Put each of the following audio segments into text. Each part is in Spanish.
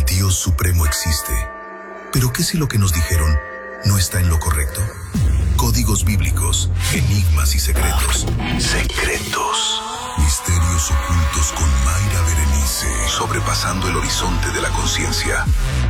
El Dios Supremo existe. Pero ¿qué si lo que nos dijeron no está en lo correcto? Códigos bíblicos, enigmas y secretos. Secretos. Misterios ocultos con Mayra Berenice. Sobrepasando el horizonte de la conciencia.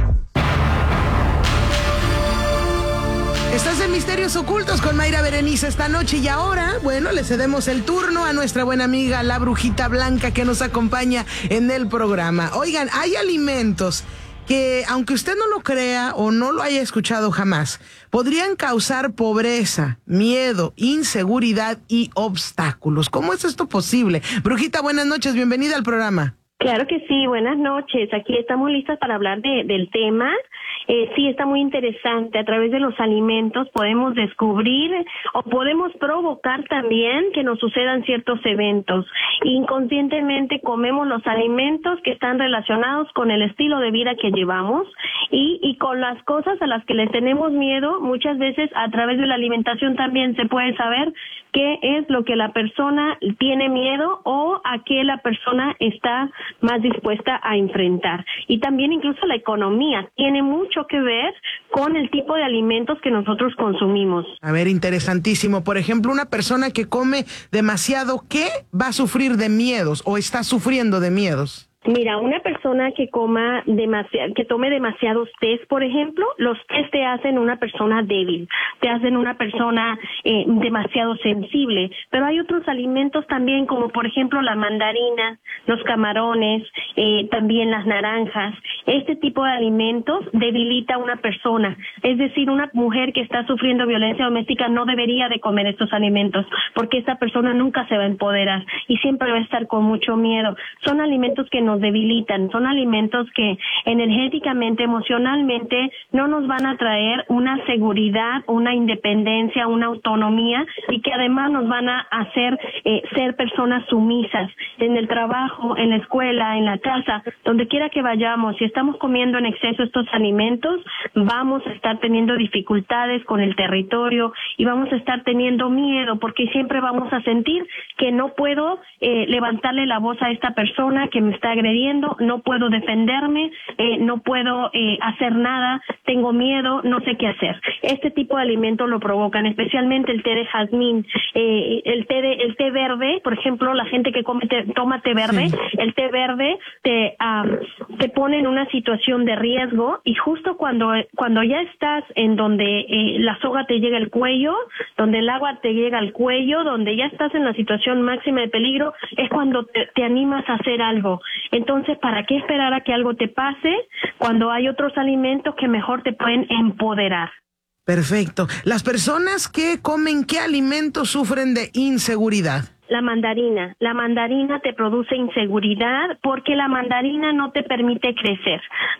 Estás en Misterios Ocultos con Mayra Berenice esta noche y ahora, bueno, le cedemos el turno a nuestra buena amiga la Brujita Blanca que nos acompaña en el programa. Oigan, hay alimentos que, aunque usted no lo crea o no lo haya escuchado jamás, podrían causar pobreza, miedo, inseguridad y obstáculos. ¿Cómo es esto posible? Brujita, buenas noches, bienvenida al programa. Claro que sí, buenas noches. Aquí estamos listas para hablar del tema. Sí, está muy interesante. A través de los alimentos podemos descubrir o podemos provocar también que nos sucedan ciertos eventos. Inconscientemente comemos los alimentos que están relacionados con el estilo de vida que llevamos y con las cosas a las que les tenemos miedo. Muchas veces a través de la alimentación también se puede saber qué es lo que la persona tiene miedo o a qué la persona está más dispuesta a enfrentar. Y también incluso la economía tiene mucho que ver con el tipo de alimentos que nosotros consumimos. A ver, interesantísimo. Por ejemplo, una persona que come demasiado, ¿qué va a sufrir de miedos o está sufriendo de miedos? Mira, una persona que tome demasiados tés, por ejemplo, los tés te hacen una persona débil, te hacen una persona demasiado sensible, pero hay otros alimentos también, como por ejemplo la mandarina, los camarones, también las naranjas. Este tipo de alimentos debilita a una persona, es decir, una mujer que está sufriendo violencia doméstica no debería de comer estos alimentos, porque esta persona nunca se va a empoderar y siempre va a estar con mucho miedo. Son alimentos que nos debilitan, son alimentos que energéticamente, emocionalmente no nos van a traer una seguridad, una independencia, una autonomía y que además nos van a hacer ser personas sumisas en el trabajo, en la escuela, en la casa, donde quiera que vayamos. Si estamos comiendo en exceso estos alimentos, vamos a estar teniendo dificultades con el territorio y vamos a estar teniendo miedo porque siempre vamos a sentir que no puedo levantarle la voz a esta persona que me está agrediendo, no puedo defenderme, no puedo hacer nada, tengo miedo, no sé qué hacer. Este tipo de alimentos lo provocan, especialmente el té de jazmín, el té verde, por ejemplo, la gente que toma té verde, sí. El té verde te pone en una situación de riesgo y justo cuando ya estás en donde la soga te llega al cuello, donde el agua te llega al cuello, donde ya estás en la situación máxima de peligro, es cuando te animas a hacer algo. Entonces, ¿para qué esperar a que algo te pase cuando hay otros alimentos que mejor te pueden empoderar? Perfecto. Las personas que comen, ¿qué alimentos sufren de inseguridad? La mandarina te produce inseguridad porque la mandarina no te permite crecer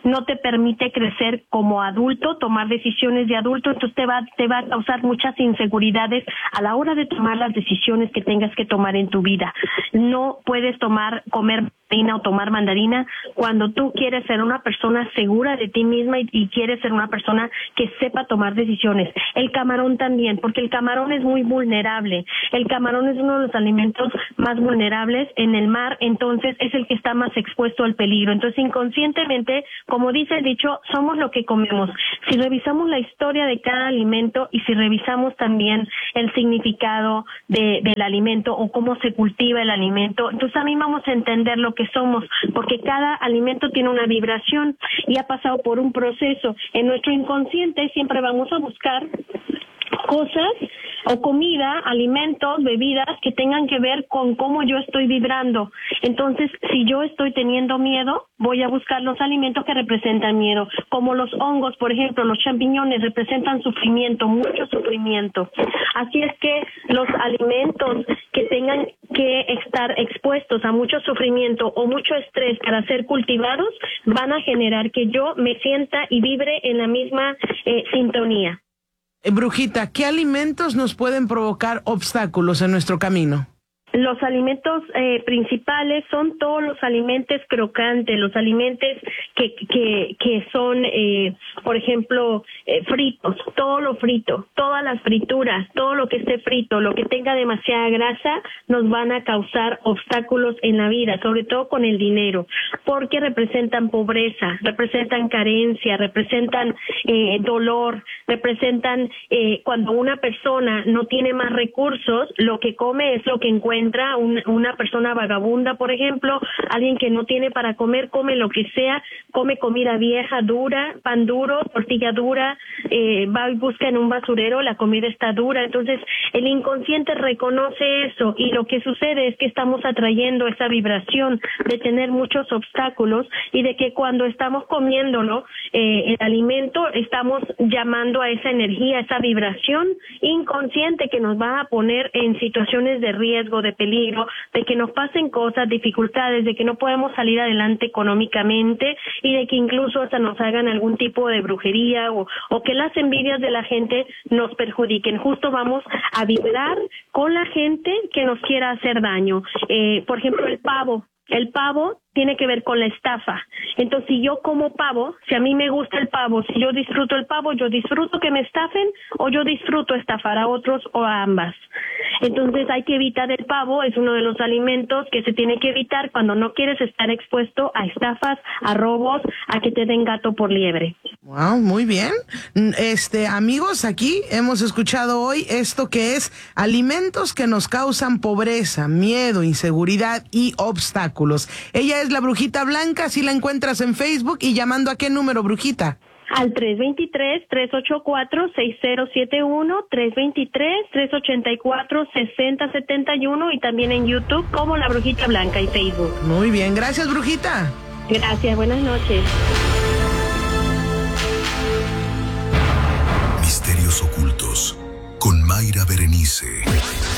como adulto, tomar decisiones de adulto, entonces te va a causar muchas inseguridades a la hora de tomar las decisiones que tengas que tomar en tu vida. No puedes comer mandarina o tomar mandarina cuando tú quieres ser una persona segura de ti misma y quieres ser una persona que sepa tomar decisiones. El camarón también, porque el camarón es muy vulnerable. El camarón es uno de los alimentos más vulnerables en el mar, entonces es el que está más expuesto al peligro. Entonces, inconscientemente, como dice el dicho, somos lo que comemos. Si revisamos la historia de cada alimento y si revisamos también el significado del alimento o cómo se cultiva el alimento, entonces también vamos a entender lo que somos, porque cada alimento tiene una vibración y ha pasado por un proceso. En nuestro inconsciente siempre vamos a buscar cosas o comida, alimentos, bebidas que tengan que ver con cómo yo estoy vibrando. Entonces, si yo estoy teniendo miedo, voy a buscar los alimentos que representan miedo, como los hongos, por ejemplo, los champiñones representan sufrimiento, mucho sufrimiento. Así es que los alimentos que tengan que estar expuestos a mucho sufrimiento o mucho estrés para ser cultivados van a generar que yo me sienta y vibre en la misma sintonía. Brujita, ¿qué alimentos nos pueden provocar obstáculos en nuestro camino? Los alimentos principales son todos los alimentos crocantes, los alimentos que son, por ejemplo, fritos, todo lo frito, todas las frituras, todo lo que esté frito, lo que tenga demasiada grasa, nos van a causar obstáculos en la vida, sobre todo con el dinero, porque representan pobreza, representan carencia, representan dolor, representan cuando una persona no tiene más recursos, lo que come es lo que encuentra. Una persona vagabunda, por ejemplo, alguien que no tiene para comer, come lo que sea, come comida vieja, dura, pan duro, tortilla dura, va y busca en un basurero, la comida está dura. Entonces el inconsciente reconoce eso y lo que sucede es que estamos atrayendo esa vibración de tener muchos obstáculos y de que cuando estamos comiéndolo, el alimento, estamos llamando a esa energía, esa vibración inconsciente que nos va a poner en situaciones de riesgo, de peligro, de que nos pasen cosas, dificultades, de que no podemos salir adelante económicamente y de que incluso hasta nos hagan algún tipo de brujería o que las envidias de la gente nos perjudiquen. Justo vamos a vibrar con la gente que nos quiera hacer daño. Por ejemplo, el pavo. El pavo tiene que ver con la estafa. Entonces, si yo como pavo, si a mí me gusta el pavo, si yo disfruto el pavo, yo disfruto que me estafen o yo disfruto estafar a otros o a ambas. Entonces, hay que evitar el pavo, es uno de los alimentos que se tiene que evitar cuando no quieres estar expuesto a estafas, a robos, a que te den gato por liebre. Wow, muy bien. Amigos, aquí hemos escuchado hoy esto que es alimentos que nos causan pobreza, miedo, inseguridad y obstáculos. Ella es la Brujita Blanca, si la encuentras en Facebook y llamando a qué número, Brujita. Al 323-384-6071, 323-384-6071 y también en YouTube como La Brujita Blanca y Facebook. Muy bien, gracias, Brujita. Gracias, buenas noches. Misterios ocultos con Mayra Berenice.